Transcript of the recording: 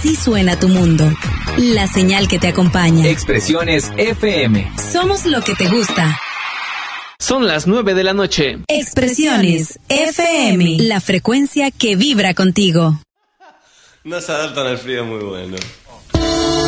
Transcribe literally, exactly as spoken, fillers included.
Así suena tu mundo. La señal que te acompaña. Expresiones F M. Somos lo que te gusta. Son las nueve de la noche. Expresiones F M. La frecuencia que vibra contigo. No se adaptan al frío, muy bueno.